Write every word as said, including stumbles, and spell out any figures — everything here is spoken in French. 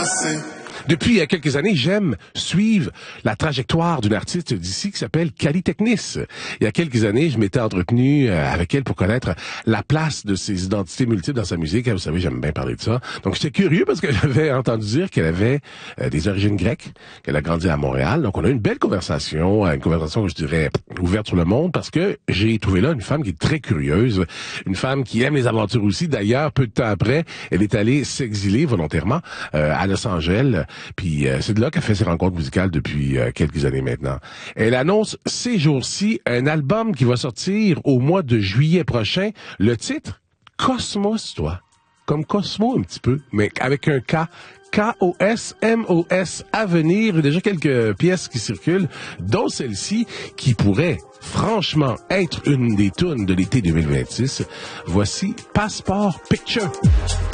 passé. Depuis euh, quelques années, j'aime suivre la trajectoire d'une artiste d'ici qui s'appelle Cali Technis. Il y a quelques années, je m'étais entretenu euh, avec elle pour connaître la place de ses identités multiples dans sa musique. Vous savez, j'aime bien parler de ça. Donc, j'étais curieux parce que j'avais entendu dire qu'elle avait euh, des origines grecques, qu'elle a grandi à Montréal. Donc, on a eu une belle conversation, une conversation, je dirais, ouverte sur le monde parce que j'ai trouvé là une femme qui est très curieuse, une femme qui aime les aventures aussi. D'ailleurs, peu de temps après, elle est allée s'exiler volontairement euh, à Los Angeles. Puis euh, c'est de là qu'elle fait ses rencontres musicales depuis euh, quelques années maintenant. Elle annonce ces jours-ci un album qui va sortir au mois de juillet prochain. Le titre, Cosmos, toi. Comme Cosmo un petit peu, mais avec un K. K O S M O S à venir. Il y a déjà quelques pièces qui circulent, dont celle-ci qui pourrait franchement être une des tunes de l'été deux mille vingt-six. Voici Passport Picture.